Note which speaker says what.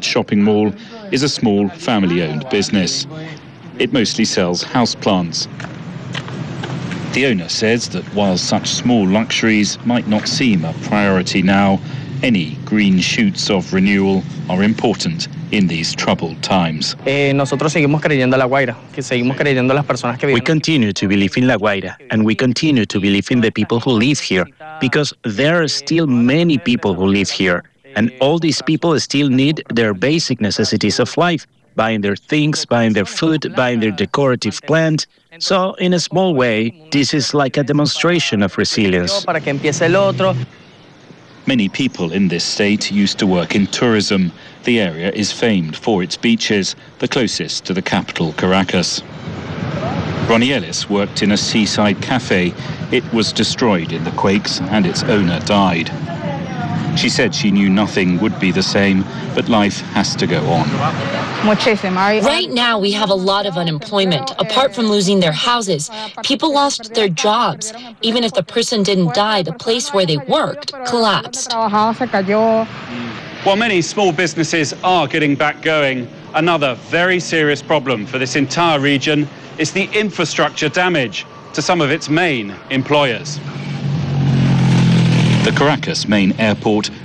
Speaker 1: Island shopping mall is a small family-owned business. It mostly sells houseplants. The owner says that while such small luxuries might not seem a priority now, any green shoots of renewal are important in these troubled times.
Speaker 2: We continue to believe in La Guaira, and we continue to believe in the people who live here, because there are still many people who live here, and all these people still need their basic necessities of life, buying their things, buying their food, buying their decorative plant. So, in a small way, this is like a demonstration of resilience.
Speaker 1: Many people in this state used to work in tourism. The area is famed for its beaches, the closest to the capital, Caracas. Ronnie Ellis worked in a seaside cafe. It was destroyed in the quakes and its owner died. She said she knew nothing would be the same, but life has to go on.
Speaker 3: Right now, we have a lot of unemployment. Apart from losing their houses, people lost their jobs. Even if the person didn't die, the place where they worked collapsed.
Speaker 4: While many small businesses are getting back going, another very serious problem for this entire region is the infrastructure damage to some of its main employers.
Speaker 1: The Caracas main airport